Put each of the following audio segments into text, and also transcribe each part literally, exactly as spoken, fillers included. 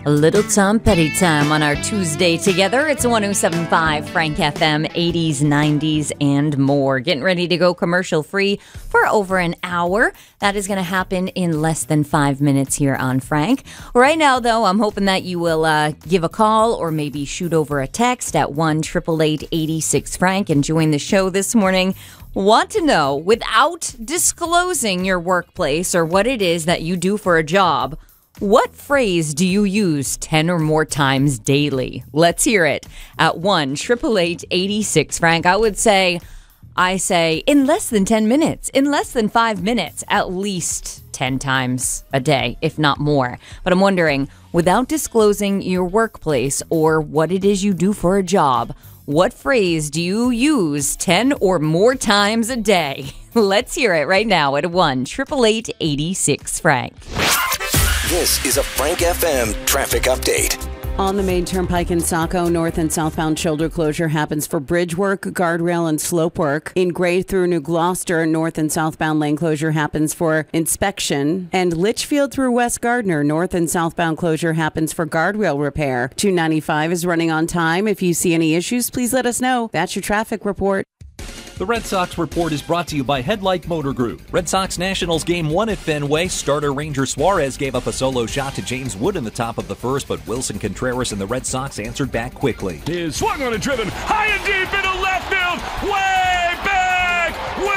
A little Tom Petty time on our Tuesday together. It's one oh seven point five Frank F M, eighties, nineties, and more. Getting ready to go commercial free for over an hour. That is going to happen in less than five minutes here on Frank. Right now, though, I'm hoping that you will uh, give a call or maybe shoot over a text at one eight eight eight, eight six Frank and join the show this morning. Want to know, without disclosing your workplace or what it is that you do for a job, what phrase do you use ten or more times daily? Let's hear it at one eight eight eight, eight six Frank. I would say, I say in less than ten minutes, in less than five minutes, at least ten times a day, if not more. But I'm wondering, without disclosing your workplace or what it is you do for a job, what phrase do you use ten or more times a day? Let's hear it right now at one eight eight eight, eight six Frank. This is a Frank F M traffic update. On the main turnpike in Saco, north and southbound shoulder closure happens for bridge work, guardrail, and slope work. In Gray through New Gloucester, north and southbound lane closure happens for inspection. And Litchfield through West Gardner, north and southbound closure happens for guardrail repair. two ninety-five is running on time. If you see any issues, please let us know. That's your traffic report. The Red Sox Report is brought to you by Headlight Motor Group. Red Sox Nationals Game one at Fenway. Starter Ranger Suarez gave up a solo shot to James Wood in the top of the first, but Wilson Contreras and the Red Sox answered back quickly. Is swung on a driven, high and deep into left field, way back,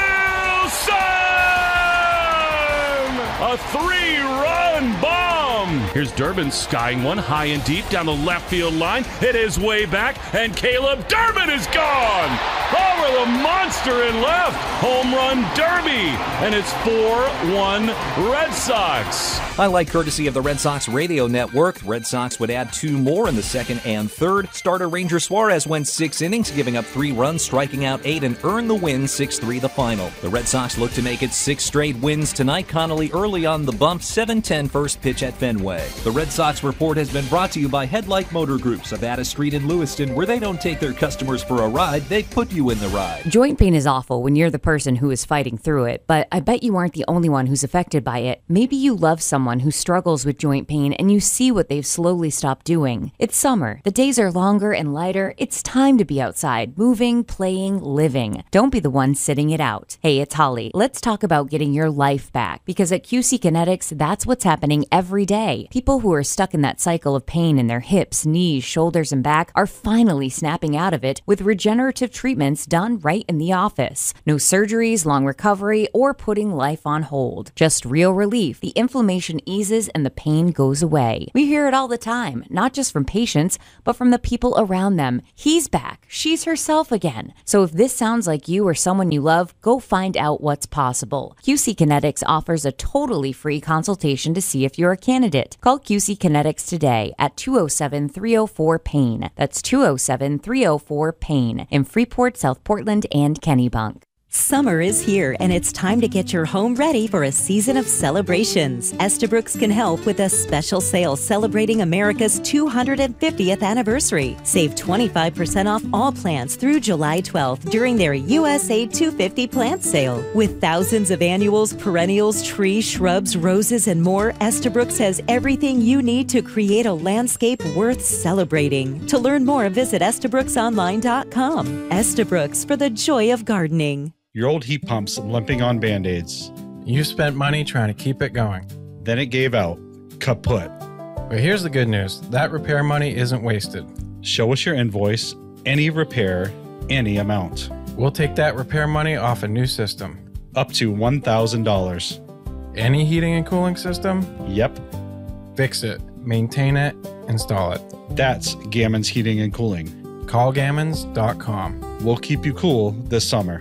Wilson! A three-run bomb! Here's Durbin skying one high and deep down the left field line. It is way back, and Caleb Durbin is gone! Over the monster in left. Home run derby. And it's four one Red Sox. Highlight courtesy of the Red Sox Radio Network. Red Sox would add two more in the second and third. Starter Ranger Suarez went six innings, giving up three runs, striking out eight, and earned the win six three the final. The Red Sox look to make it six straight wins tonight. Connolly early on the bump, seven ten first pitch at Fenway. The Red Sox Report has been brought to you by Headlight Motor Group, Savannah Street in Lewiston, where they don't take their customers for a ride, they put you in the ride. Joint pain is awful when you're the person who is fighting through it, but I bet you aren't the only one who's affected by it. Maybe you love someone who struggles with joint pain and you see what they've slowly stopped doing. It's summer. The days are longer and lighter. It's time to be outside, moving, playing, living. Don't be the one sitting it out. Hey, it's Holly. Let's talk about getting your life back, because at Q C Kinetics, that's what's happening every day. People who are stuck in that cycle of pain in their hips, knees, shoulders, and back are finally snapping out of it with regenerative treatments done right in the office. No surgeries, long recovery, or putting life on hold. Just real relief. The inflammation eases and the pain goes away. We hear it all the time, not just from patients, but from the people around them. He's back. She's herself again. So if this sounds like you or someone you love, go find out what's possible. Q C Kinetics offers a totally free consultation to see if you're a candidate. Call Q C Kinetics today at two oh seven, three oh four, PAIN. That's two oh seven, three oh four, PAIN in Freeport, South Portland, and Kennebunk. Summer is here, and it's time to get your home ready for a season of celebrations. Estabrooks can help with a special sale celebrating America's two hundred fiftieth anniversary. Save twenty-five percent off all plants through July twelfth during their U S A two fifty plant sale. With thousands of annuals, perennials, trees, shrubs, roses, and more, Estabrooks has everything you need to create a landscape worth celebrating. To learn more, visit Estabrooks online dot com. Estabrooks, for the joy of gardening. Your old heat pump's limping on Band-Aids. You spent money trying to keep it going. Then it gave out. Kaput. But here's the good news. That repair money isn't wasted. Show us your invoice, any repair, any amount. We'll take that repair money off a new system. Up to one thousand dollars. Any heating and cooling system? Yep. Fix it, maintain it, install it. That's Gammons Heating and Cooling. Call gammons dot com. We'll keep you cool this summer.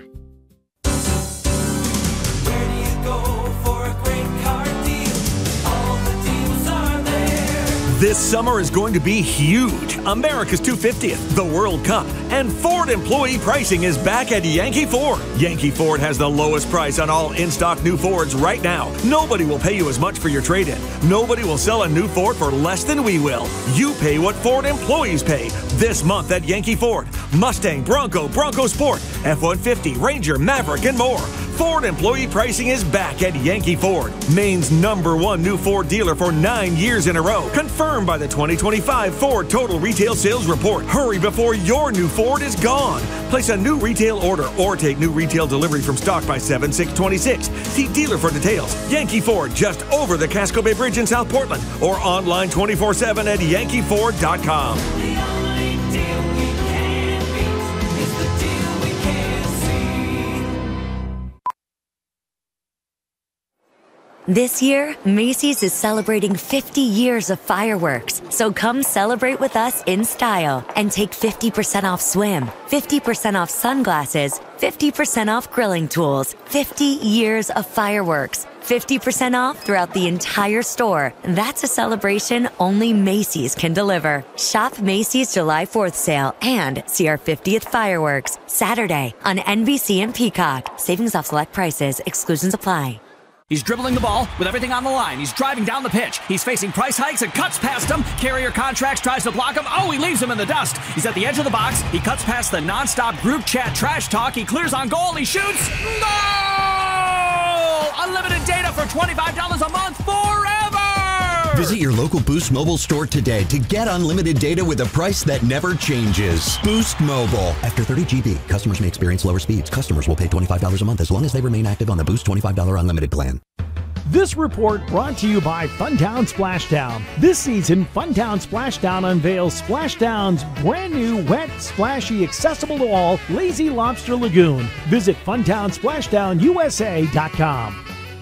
This summer is going to be huge. America's two hundred fiftieth, the World Cup, and Ford employee pricing is back at Yankee Ford. Yankee Ford has the lowest price on all in-stock new Fords right now. Nobody will pay you as much for your trade-in. Nobody will sell a new Ford for less than we will. You pay what Ford employees pay. This month at Yankee Ford. Mustang, Bronco, Bronco Sport, F one fifty, Ranger, Maverick, and more. Ford employee pricing is back at Yankee Ford, Maine's number one new Ford dealer for nine years in a row. Confirmed by the twenty twenty-five Ford Total Retail Sales Report. Hurry before your new Ford is gone. Place a new retail order or take new retail delivery from stock by seven six twenty-six. See dealer for details. Yankee Ford, just over the Casco Bay Bridge in South Portland, or online twenty-four seven at yankee ford dot com. This year, Macy's is celebrating fifty years of fireworks, so come celebrate with us in style and take fifty percent off swim, fifty percent off sunglasses, fifty percent off grilling tools, fifty years of fireworks, fifty percent off throughout the entire store. That's a celebration only Macy's can deliver. Shop Macy's July fourth sale and see our fiftieth fireworks Saturday on N B C and Peacock. Savings off select prices. Exclusions apply. He's dribbling the ball with everything on the line. He's driving down the pitch. He's facing price hikes and cuts past him. Carrier Contracts tries to block him. Oh, he leaves him in the dust. He's at the edge of the box. He cuts past the nonstop group chat trash talk. He clears on goal. He shoots. Goal! Unlimited data for twenty-five dollars a month forever! Visit your local Boost Mobile store today to get unlimited data with a price that never changes. Boost Mobile. After thirty gigabytes, customers may experience lower speeds. Customers will pay twenty-five dollars a month as long as they remain active on the Boost twenty-five dollars unlimited plan. This report brought to you by Funtown Splashdown. This season, Funtown Splashdown unveils Splashdown's brand new, wet, splashy, accessible to all Lazy Lobster Lagoon. Visit funtown splashdown u s a dot com.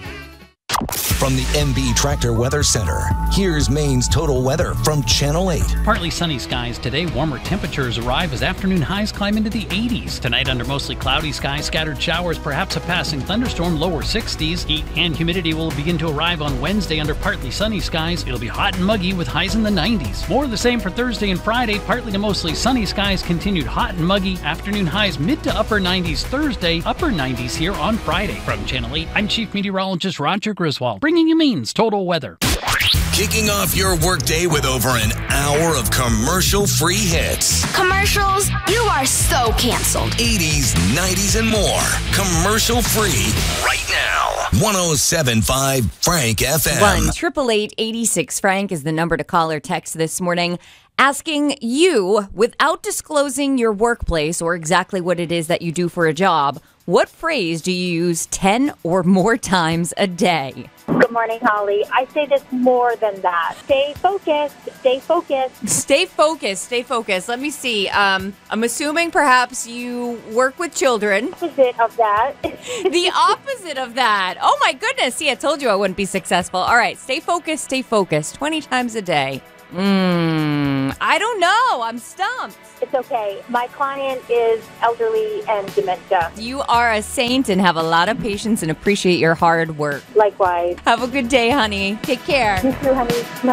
From the M B Tractor Weather Center, here's Maine's total weather from Channel eight. Partly sunny skies today. Warmer temperatures arrive as afternoon highs climb into the eighties. Tonight, under mostly cloudy skies, scattered showers, perhaps a passing thunderstorm, lower sixties. Heat and humidity will begin to arrive on Wednesday under partly sunny skies. It'll be hot and muggy with highs in the nineties. More of the same for Thursday and Friday. Partly to mostly sunny skies, continued hot and muggy. Afternoon highs mid to upper nineties Thursday, upper nineties here on Friday. From Channel eight, I'm Chief Meteorologist Roger Griswold, bringing you Maine's total weather. Kicking off your workday with over an hour of commercial-free hits. Commercials? You are so canceled. eighties, nineties, and more. Commercial-free right now. one oh seven point five Frank F M. one eight eight eight eighty-six Frank is the number to call or text this morning, asking you, without disclosing your workplace or exactly what it is that you do for a job, what phrase do you use ten or more times a day? Good morning, Holly. I say this more than that. Stay focused. Stay focused. Stay focused. Stay focused. Let me see. Um, I'm assuming perhaps you work with children. Opposite of that. The opposite of that. Oh, my goodness. See, I told you I wouldn't be successful. All right. Stay focused. Stay focused. twenty times a day. Mm, I don't know. I'm stumped. It's okay. My client is elderly and dementia. You are a saint and have a lot of patience and appreciate your hard work. Likewise. Have a good day, honey. Take care. You too, honey.